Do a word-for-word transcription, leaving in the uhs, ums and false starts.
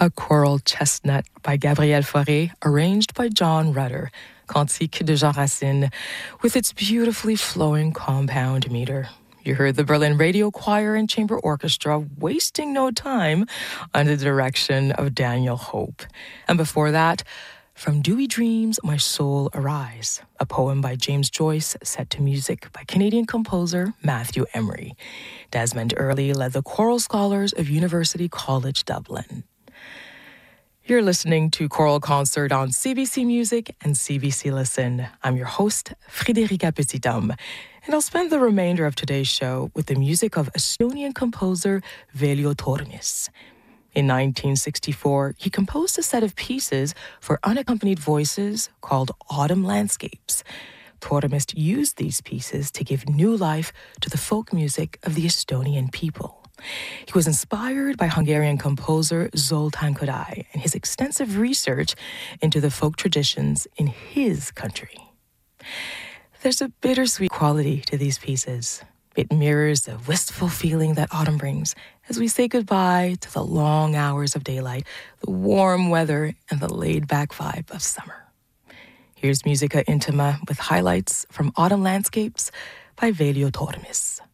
A Choral Chestnut by Gabrielle Fauré, arranged by John Rutter, Cantique de Jean Racine, with its beautifully flowing compound meter. You heard the Berlin Radio Choir and Chamber Orchestra wasting no time under the direction of Daniel Hope. And before that, From Dewy Dreams, My Soul Arise, a poem by James Joyce set to music by Canadian composer Matthew Emery. Desmond Early led the choral scholars of University College Dublin. You're listening to Choral Concert on C B C Music and C B C Listen. I'm your host, Frédérica Petithomme, and I'll spend the remainder of today's show with the music of Estonian composer Veljo Tormis. In nineteen sixty-four, he composed a set of pieces for unaccompanied voices called Autumn Landscapes. Tormis used these pieces to give new life to the folk music of the Estonian people. He was inspired by Hungarian composer Zoltán Kodály and his extensive research into the folk traditions in his country. There's a bittersweet quality to these pieces. It mirrors the wistful feeling that autumn brings as we say goodbye to the long hours of daylight, the warm weather, and the laid-back vibe of summer. Here's Musica Intima with highlights from Autumn Landscapes by Veljo Tormis.